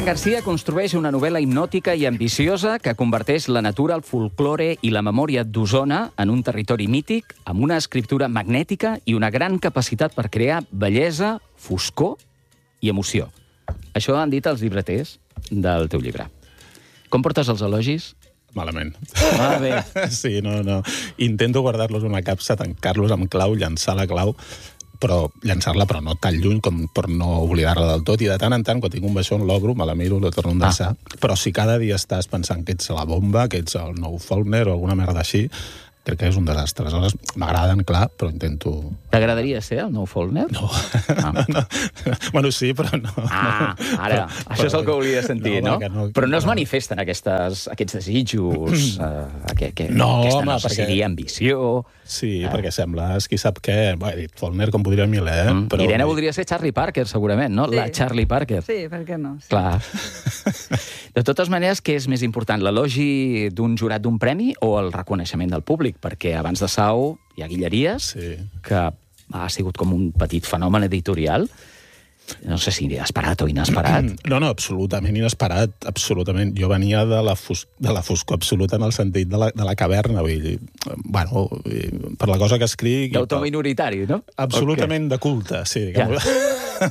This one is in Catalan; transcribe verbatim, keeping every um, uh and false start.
Fran Garcia construeix una novel·la hipnòtica i ambiciosa que converteix la natura, el folklore i la memòria d'Osona en un territori mític amb una escriptura magnètica i una gran capacitat per crear bellesa, foscor i emoció. Això han dit els llibreters del teu llibre. Com portes els elogis? Malament. Ah, bé. Sí, no, no. Intento guardar-los en una capsa, tancar-los amb clau, llançar la clau, però llançar-la, però no tan lluny com per no oblidar-la del tot. I de tant en tant, quan tinc un baixó, l'obro, me la miro, la torno a endreçar. Ah. Però si cada dia estàs pensant que ets la bomba, que ets el nou Faulkner o alguna merda així, crec que és un desastre. Aleshores, m'agraden, clar, però intento... T'agradaria ser el nou Faulkner? No. Ah. no, no. Bueno, sí, però no. Ah, ara, però, això és el que volia sentir, no? no? no però no es manifesten aquestes, aquests desitjos, uh, que, que, no, aquesta home, no sé perquè... si dir ambició... Sí, eh? perquè sembles, qui sap què... Bé, he dit Faulkner, com podria mil, eh? Mm. Però... Irene voldria ser Charlie Parker, segurament, no? Sí. La Charlie Parker. Sí, per què no? Sí. Clar. De totes maneres, què és més important, l'elogi d'un jurat d'un premi o el reconeixement del públic? Perquè abans de Sau hi ha Guilleries, sí. que ha sigut com un petit fenomen editorial. No sé si esperat o inesperat. No, no, absolutament inesperat, absolutament. Jo venia de la, fos de la foscor absoluta en el sentit de la, de la caverna, vull dir, bueno, per la cosa que escric... D'autor minoritari, no? Absolutament okay. De culte, sí. Ja.